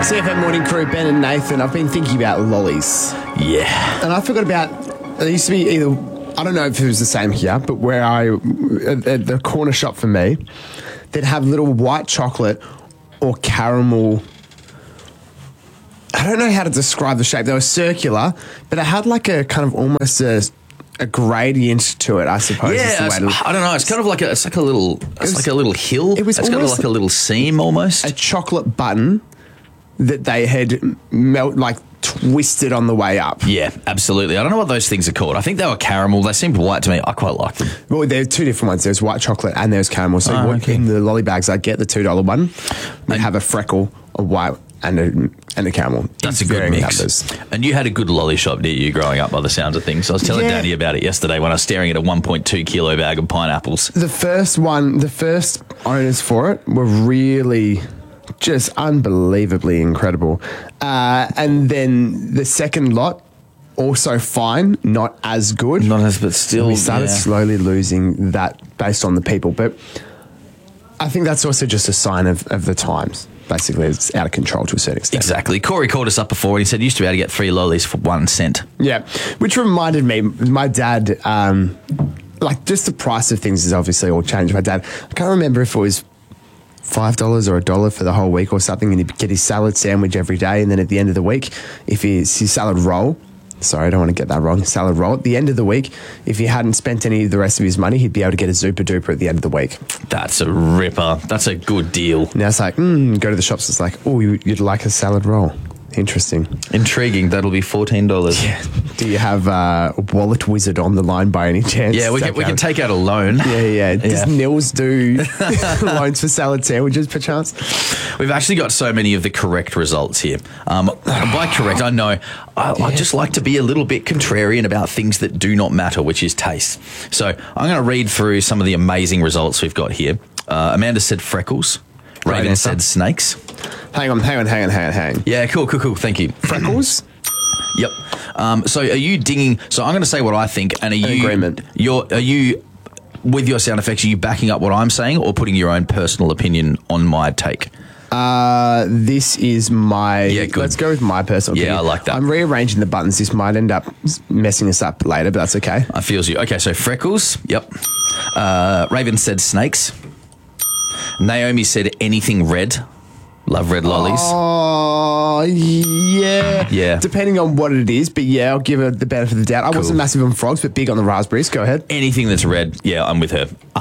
CFM Morning Crew, Ben and Nathan. I've been thinking about lollies. Yeah. And I forgot about, there used to be either, I don't know if it was the same here, but where at the corner shop for me, they'd have little white chocolate or caramel. I don't know how to describe the shape. They were circular, but they had like a kind of almost a gradient to it, I suppose. Yeah, I don't know. It's kind of like a little hill. It's kind of like a little seam almost. A chocolate button that they had twisted on the way up. Yeah, absolutely. I don't know what those things are called. I think they were caramel. They seemed white to me. I quite like them. Well, there are two different ones. There's white chocolate and there's caramel. So in the lolly bags, I get the $2 one. They have a freckle, a white, and a caramel. That's a good mix. Numbers. And you had a good lolly shop near you growing up by the sounds of things. I was telling Danny about it yesterday when I was staring at a 1.2 kilo bag of pineapples. The first owners for it were really just unbelievably incredible. And then the second lot, also fine, not as good. But still. We started slowly losing that based on the people. But I think that's also just a sign of the times. Basically, it's out of control to a certain extent. Exactly. Corey called us up before and he said he used to be able to get 3 lollies for 1 cent. Yeah, which reminded me, my dad, just the price of things has obviously all changed. My dad, I can't remember if it was $5 or $1 for the whole week or something, and he'd get his salad sandwich every day, and then at the end of the week, if his salad roll, sorry, I don't want to get that wrong, salad roll, at the end of the week, if he hadn't spent any of the rest of his money, he'd be able to get a Zupa Duper at the end of the week. That's a ripper. That's a good deal. Now it's like, go to the shops, it's like, oh, you'd like a salad roll. Interesting. Intriguing. That'll be $14. Yeah. Do you have a wallet wizard on the line by any chance? Yeah, we can take out a loan. Yeah. Does Nils do loans for salad sandwiches, perchance? We've actually got so many of the correct results here. By correct, I know I just like to be a little bit contrarian about things that do not matter, which is taste. So I'm going to read through some of the amazing results we've got here. Amanda said freckles. Raven said snakes. Hang on. Yeah, cool. Thank you. Freckles? Yep. So are you dinging? So I'm going to say what I think, and agreement. Are you with your sound effects? Are you backing up what I'm saying, or putting your own personal opinion on my take? This is my... Yeah, good. Let's go with my personal opinion. Yeah, I like that. I'm rearranging the buttons. This might end up messing us up later, but that's okay. I feels you. Okay, so freckles. Yep. Raven said snakes. Naomi said anything red. Love red lollies. Oh, yeah. Yeah. Depending on what it is, but yeah, I'll give her the benefit of the doubt. I wasn't massive on frogs, but big on the raspberries. Go ahead. Anything that's red, yeah, I'm with her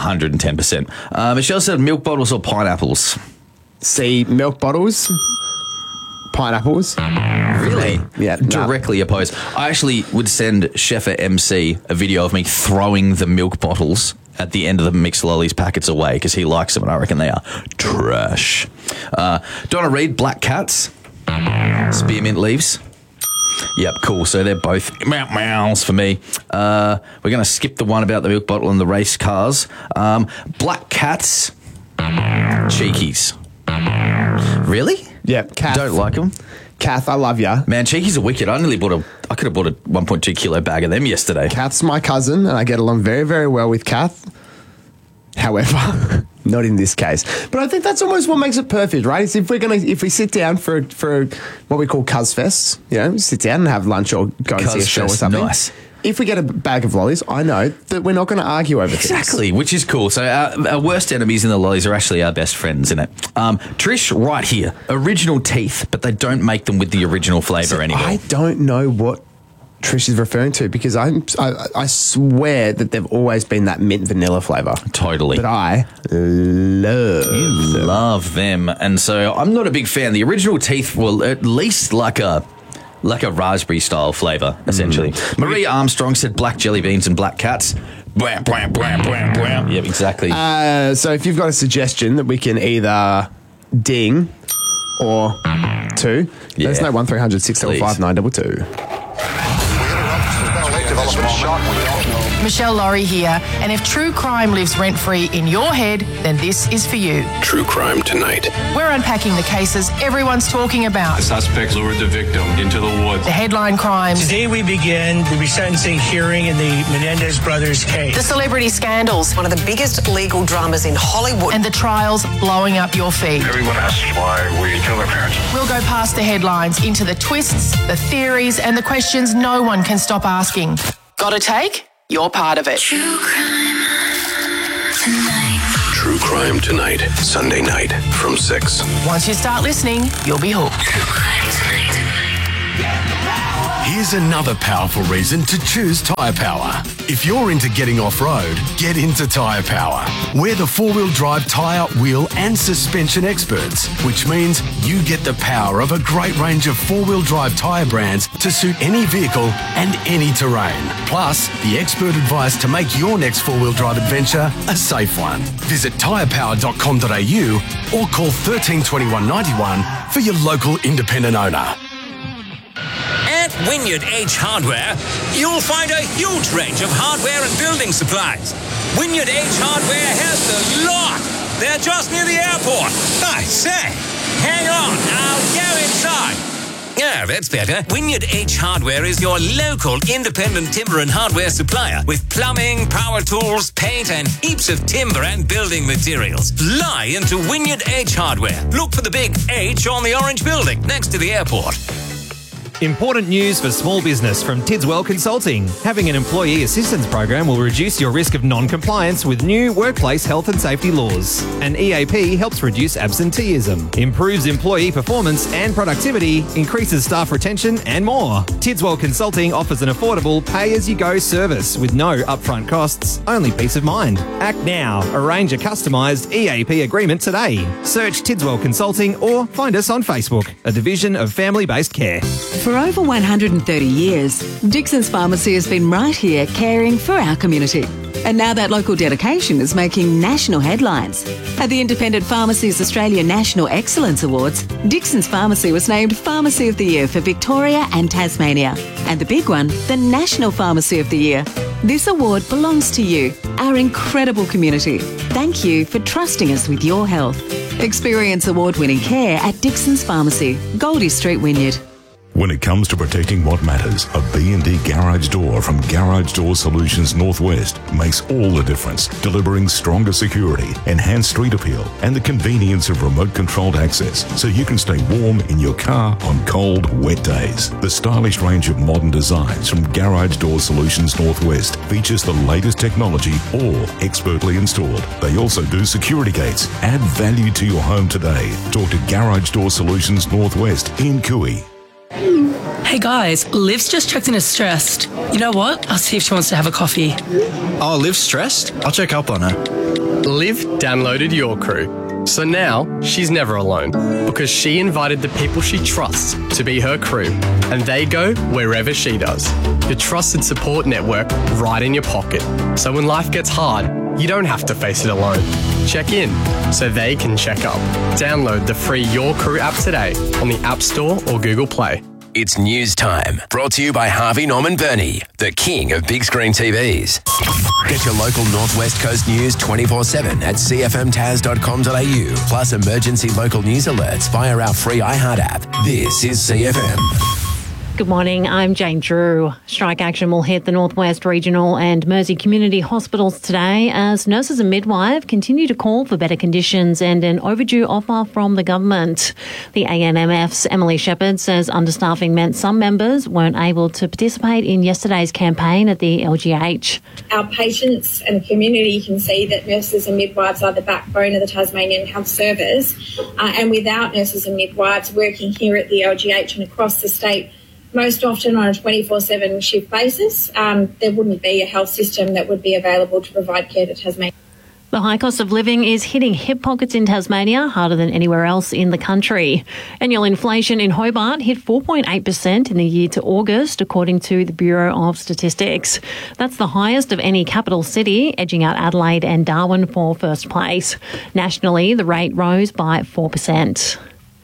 110%. Michelle said milk bottles or pineapples. See, milk bottles, pineapples. Really? Yeah. Directly opposed. I actually would send Sheffer MC a video of me throwing the milk bottles at the end of the mixed lollies packets away because he likes them and I reckon they are trash. Donna Reed, black cats. Spearmint leaves. Yep, cool. So they're both meows for me. We're going to skip the one about the milk bottle and the race cars. Black cats. Cheekies. Really? Yeah, Kath. Don't like them? Kath, I love ya. Man, Cheekies are wicked. I could have bought a 1.2 kilo bag of them yesterday. Kath's my cousin, and I get along very, very well with Kath. However, not in this case. But I think that's almost what makes it perfect, right? Is if we sit down for what we call Cuz Fest, sit down and have lunch or go and see a show or something. Nice. If we get a bag of lollies, I know that we're not going to argue over things. Exactly, which is cool. So our worst enemies in the lollies are actually our best friends, isn't it? Trish, right here, original teeth, but they don't make them with the original flavour anymore. I don't know what Trish is referring to because I swear that they've always been that mint vanilla flavour. Totally. But I love them. And so I'm not a big fan. The original teeth were at least like a raspberry style flavour, essentially. Marie Armstrong said black jelly beans and black cats. Bwam, bwam, bwam, bwam, bwam. Yep, exactly. So if you've got a suggestion that we can either ding or two, there's no 1300 655 922. Development shock. Michelle Laurie here, and if true crime lives rent-free in your head, then this is for you. True Crime Tonight. We're unpacking the cases everyone's talking about. The suspect lured the victim into the woods. The headline crimes. Today we begin the resentencing hearing in the Menendez brothers case. The celebrity scandals. One of the biggest legal dramas in Hollywood. And the trials blowing up your feed. Everyone asks why we kill their parents. We'll go past the headlines into the twists, the theories, and the questions no one can stop asking. Got a take? You're part of it. True Crime Tonight. Sunday night from 6. Once you start listening, you'll be hooked. Here's another powerful reason to choose Tyre Power. If you're into getting off-road, get into Tyre Power. We're the four-wheel drive tyre, wheel and suspension experts, which means you get the power of a great range of four-wheel drive tyre brands to suit any vehicle and any terrain. Plus, the expert advice to make your next four-wheel drive adventure a safe one. Visit tyrepower.com.au or call 13 21 91 for your local independent owner. At Wynyard H Hardware, you'll find a huge range of hardware and building supplies. Wynyard H Hardware has the lot. They're just near the airport. I say, hang on, I'll go inside. Yeah, that's better. Wynyard H Hardware is your local independent timber and hardware supplier with plumbing, power tools, paint, and heaps of timber and building materials. Fly into Wynyard H Hardware. Look for the big H on the orange building next to the airport. Important news for small business from Tidswell Consulting. Having an employee assistance program will reduce your risk of non-compliance with new workplace health and safety laws. An EAP helps reduce absenteeism, improves employee performance and productivity, increases staff retention and more. Tidswell Consulting offers an affordable pay-as-you-go service with no upfront costs, only peace of mind. Act now. Arrange a customised EAP agreement today. Search Tidswell Consulting or find us on Facebook, a division of family-based care. For over 130 years, Dixon's Pharmacy has been right here caring for our community. And now that local dedication is making national headlines. At the Independent Pharmacies Australia National Excellence Awards, Dixon's Pharmacy was named Pharmacy of the Year for Victoria and Tasmania. And the big one, the National Pharmacy of the Year. This award belongs to you, our incredible community. Thank you for trusting us with your health. Experience award-winning care at Dixon's Pharmacy, Goldie Street, Wynyard. When it comes to protecting what matters, a B&D garage door from Garage Door Solutions Northwest makes all the difference, delivering stronger security, enhanced street appeal, and the convenience of remote-controlled access so you can stay warm in your car on cold, wet days. The stylish range of modern designs from Garage Door Solutions Northwest features the latest technology, all expertly installed. They also do security gates. Add value to your home today. Talk to Garage Door Solutions Northwest in Cooey. Hey guys, Liv's just checked in as stressed. You know what? I'll see if she wants to have a coffee. Oh, Liv's stressed? I'll check up on her. Liv downloaded Your Crew. So now she's never alone because she invited the people she trusts to be her crew, and they go wherever she does. Your trusted support network right in your pocket. So when life gets hard, you don't have to face it alone. Check in so they can check up. Download the free Your Crew app today on the App Store or Google Play. It's news time. Brought to you by Harvey Norman Burney, the king of big screen TVs. Get your local Northwest Coast news 24/7 at cfmtas.com.au. Plus emergency local news alerts via our free iHeart app. This is CFM. Good morning, I'm Jane Drew. Strike action will hit the Northwest Regional and Mersey Community Hospitals today as nurses and midwives continue to call for better conditions and an overdue offer from the government. The ANMF's Emily Shepherd says understaffing meant some members weren't able to participate in yesterday's campaign at the LGH. Our patients and community can see that nurses and midwives are the backbone of the Tasmanian Health Service, and without nurses and midwives working here at the LGH and across the state, most often on a 24/7 shift basis, there wouldn't be a health system that would be available to provide care to Tasmania. The high cost of living is hitting hip pockets in Tasmania harder than anywhere else in the country. Annual inflation in Hobart hit 4.8% in the year to August, according to the Bureau of Statistics. That's the highest of any capital city, edging out Adelaide and Darwin for first place. Nationally, the rate rose by 4%.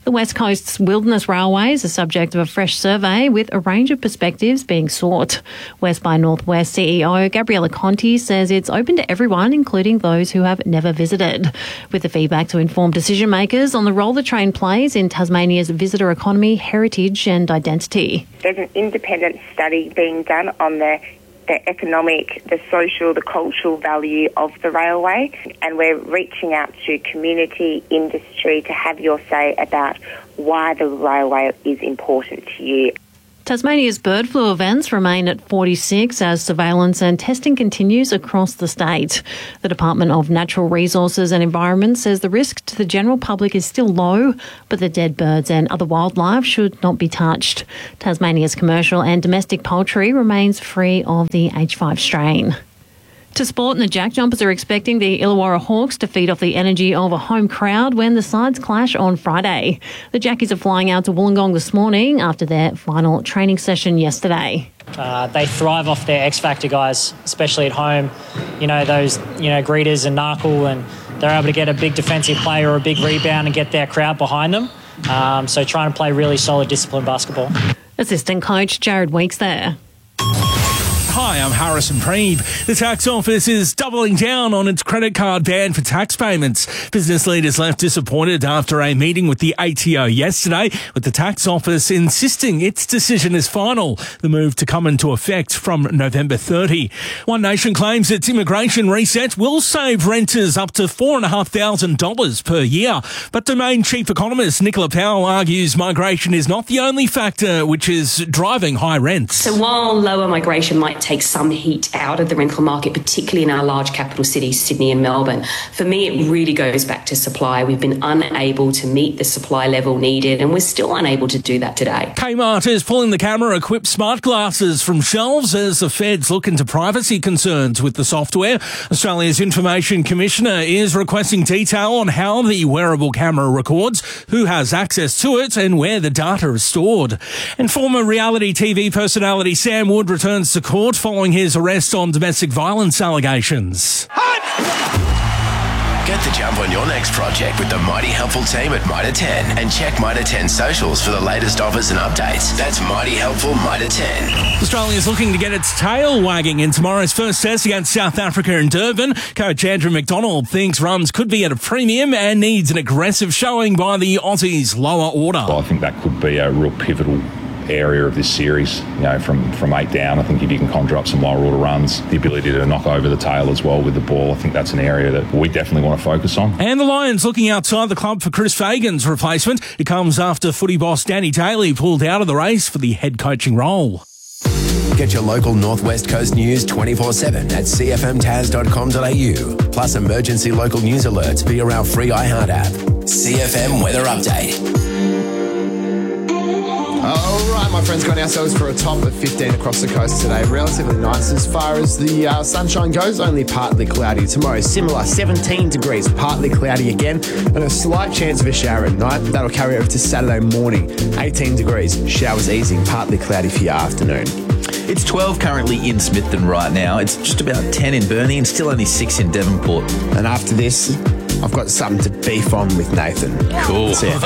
The West Coast's Wilderness Railway is the subject of a fresh survey with a range of perspectives being sought. West by Northwest CEO Gabriella Conti says it's open to everyone, including those who have never visited, with the feedback to inform decision makers on the role the train plays in Tasmania's visitor economy, heritage and identity. There's an independent study being done on the economic, the social, the cultural value of the railway, and we're reaching out to community, industry to have your say about why the railway is important to you. Tasmania's bird flu events remain at 46 as surveillance and testing continues across the state. The Department of Natural Resources and Environment says the risk to the general public is still low, but the dead birds and other wildlife should not be touched. Tasmania's commercial and domestic poultry remains free of the H5 strain. To sport, and the Jack Jumpers are expecting the Illawarra Hawks to feed off the energy of a home crowd when the sides clash on Friday. The Jackies are flying out to Wollongong this morning after their final training session yesterday. They thrive off their X Factor guys, especially at home. Those greeters and Narkle, and they're able to get a big defensive play or a big rebound and get their crowd behind them. So trying to play really solid, disciplined basketball. Assistant coach Jared Weeks there. Hi, I'm Harrison Preeb. The tax office is doubling down on its credit card ban for tax payments. Business leaders left disappointed after a meeting with the ATO yesterday, with the tax office insisting its decision is final. The move to come into effect from November 30. One Nation claims its immigration reset will save renters up to $4,500 per year. But Domain Chief Economist Nicola Powell argues migration is not the only factor which is driving high rents. So while lower migration might take some heat out of the rental market, particularly in our large capital cities, Sydney and Melbourne, for me it really goes back to supply. We've been unable to meet the supply level needed, and we're still unable to do that today. Kmart is pulling the camera-equipped smart glasses from shelves as the feds look into privacy concerns with the software. Australia's Information Commissioner is requesting detail on how the wearable camera records, who has access to it, and where the data is stored. And former reality TV personality Sam Wood returns to court following his arrest on domestic violence allegations. Get the jump on your next project with the Mighty Helpful team at Mitre 10 and check Mitre 10 socials for the latest offers and updates. That's Mighty Helpful Mitre 10. Australia's looking to get its tail wagging in tomorrow's first test against South Africa in Durban. Coach Andrew McDonald thinks runs could be at a premium and needs an aggressive showing by the Aussies' lower order. Well, I think that could be a real pivotal area of this series, from 8 down. I think if you can conjure up some lower order runs, the ability to knock over the tail as well with the ball, I think that's an area that we definitely want to focus on. And the Lions looking outside the club for Chris Fagan's replacement. It comes after footy boss Danny Daly pulled out of the race for the head coaching role. Get your local Northwest Coast news 24/7 at cfmtas.com.au. Plus emergency local news alerts via our free iHeart app. CFM Weather Update. All right, my friends, got ourselves for a top of 15 across the coast today. Relatively nice as far as the sunshine goes, only partly cloudy. Tomorrow, similar, 17 degrees, partly cloudy again, and a slight chance of a shower at night. That'll carry over to Saturday morning, 18 degrees, showers easing, partly cloudy for your afternoon. It's 12 currently in Smithton right now. It's just about 10 in Burnie and still only 6 in Devonport. And after this, I've got something to beef on with Nathan. Cool. See you.